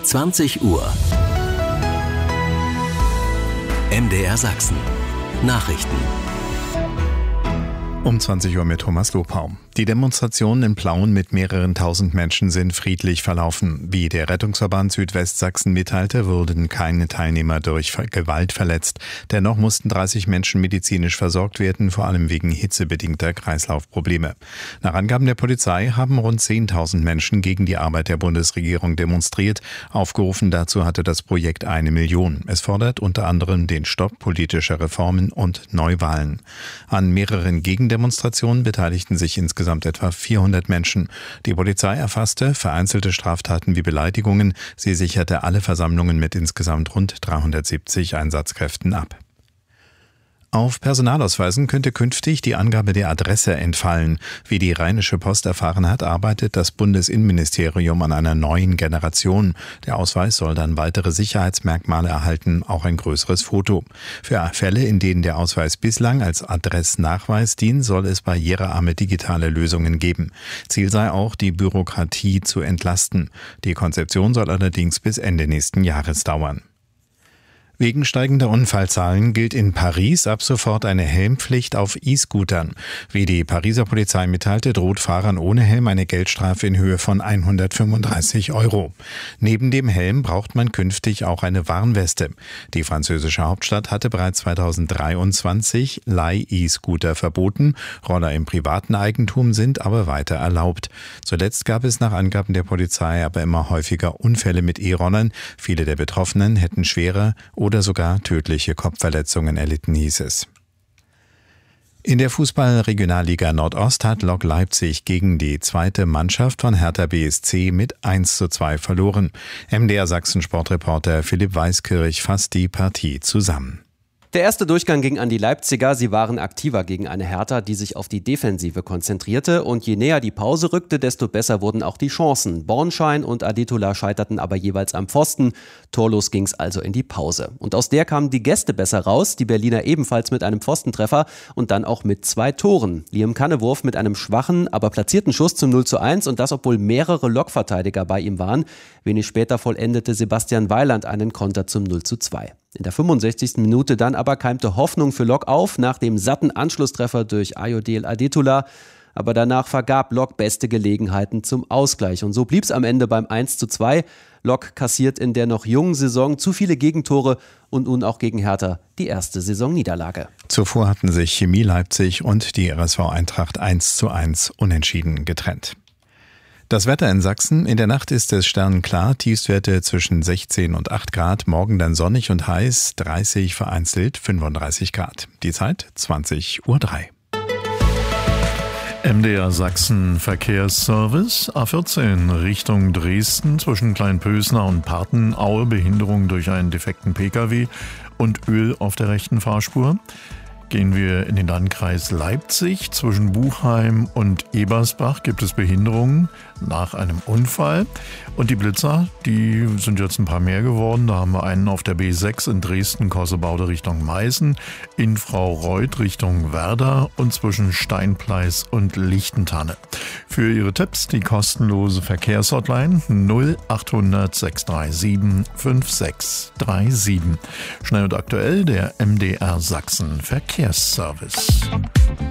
20 Uhr. MDR Sachsen. Nachrichten. Um 20 Uhr mit Thomas Lopau. Die Demonstrationen in Plauen mit mehreren tausend Menschen sind friedlich verlaufen. Wie der Rettungsverband Südwestsachsen mitteilte, wurden keine Teilnehmer durch Gewalt verletzt. Dennoch mussten 30 Menschen medizinisch versorgt werden, vor allem wegen hitzebedingter Kreislaufprobleme. Nach Angaben der Polizei haben rund 10.000 Menschen gegen die Arbeit der Bundesregierung demonstriert. Aufgerufen dazu hatte das Projekt 1 Million. Es fordert unter anderem den Stopp politischer Reformen und Neuwahlen. An mehreren Gegendemonstrationen beteiligten sich insgesamt etwa 400 Menschen. Die Polizei erfasste vereinzelte Straftaten wie Beleidigungen. Sie sicherte alle Versammlungen mit insgesamt rund 370 Einsatzkräften ab. Auf Personalausweisen könnte künftig die Angabe der Adresse entfallen. Wie die Rheinische Post erfahren hat, arbeitet das Bundesinnenministerium an einer neuen Generation. Der Ausweis soll dann weitere Sicherheitsmerkmale erhalten, auch ein größeres Foto. Für Fälle, in denen der Ausweis bislang als Adressnachweis dient, soll es barrierearme digitale Lösungen geben. Ziel sei auch, die Bürokratie zu entlasten. Die Konzeption soll allerdings bis Ende nächsten Jahres dauern. Wegen steigender Unfallzahlen gilt in Paris ab sofort eine Helmpflicht auf E-Scootern. Wie die Pariser Polizei mitteilte, droht Fahrern ohne Helm eine Geldstrafe in Höhe von 135 €. Neben dem Helm braucht man künftig auch eine Warnweste. Die französische Hauptstadt hatte bereits 2023 Leih-E-Scooter verboten. Roller im privaten Eigentum sind aber weiter erlaubt. Zuletzt gab es nach Angaben der Polizei aber immer häufiger Unfälle mit E-Rollern. Viele der Betroffenen hätten schwere oder sogar tödliche Kopfverletzungen erlitten, hieß es. In der Fußball-Regionalliga Nordost hat Lok Leipzig gegen die zweite Mannschaft von Hertha BSC mit 1:2 verloren. MDR Sachsen-Sportreporter Philipp Weiskirch fasst die Partie zusammen. Der erste Durchgang ging an die Leipziger. Sie waren aktiver gegen eine Hertha, die sich auf die Defensive konzentrierte. Und je näher die Pause rückte, desto besser wurden auch die Chancen. Bornschein und Adetola scheiterten aber jeweils am Pfosten. Torlos ging's also in die Pause. Und aus der kamen die Gäste besser raus. Die Berliner ebenfalls mit einem Pfostentreffer und dann auch mit 2 Toren. Liam Kannewurf mit einem schwachen, aber platzierten Schuss zum 0:1. Und das, obwohl mehrere Lok-Verteidiger bei ihm waren. Wenig später vollendete Sebastian Weiland einen Konter zum 0:2. In der 65. Minute dann aber keimte Hoffnung für Lok auf, nach dem satten Anschlusstreffer durch Ayodele Adetola. Aber danach vergab Lok beste Gelegenheiten zum Ausgleich. Und so blieb es am Ende beim 1:2. Lok kassiert in der noch jungen Saison zu viele Gegentore und nun auch gegen Hertha die erste Saisonniederlage. Zuvor hatten sich Chemie Leipzig und die RSV Eintracht 1:1 unentschieden getrennt. Das Wetter in Sachsen: In der Nacht ist es sternenklar, Tiefstwerte zwischen 16 und 8 Grad, morgen dann sonnig und heiß, 30, vereinzelt 35 Grad. Die Zeit 20:03 MDR Sachsen Verkehrsservice. A14 Richtung Dresden zwischen Kleinpösner und Partenaue, Behinderung durch einen defekten Pkw und Öl auf der rechten Fahrspur. Gehen wir in den Landkreis Leipzig. Zwischen Buchheim und Ebersbach gibt es Behinderungen nach einem Unfall. Und die Blitzer, die sind jetzt ein paar mehr geworden. Da haben wir einen auf der B6 in Dresden-Kossebaude Richtung Meißen, in Fraureuth Richtung Werder und zwischen Steinpleis und Lichtentanne. Für Ihre Tipps die kostenlose Verkehrshotline 0800 637 5637. Schnell und aktuell der MDR Sachsen Verkehrsservice.